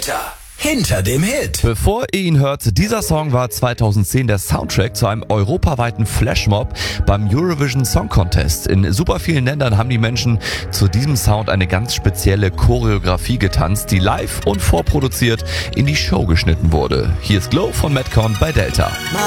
Delta. Hinter dem Hit. Bevor ihr ihn hört, dieser Song war 2010 der Soundtrack zu einem europaweiten Flashmob beim Eurovision Song Contest. In super vielen Ländern haben die Menschen zu diesem Sound eine ganz spezielle Choreografie getanzt, die live und vorproduziert in die Show geschnitten wurde. Hier ist Glow von Madcon bei Delta.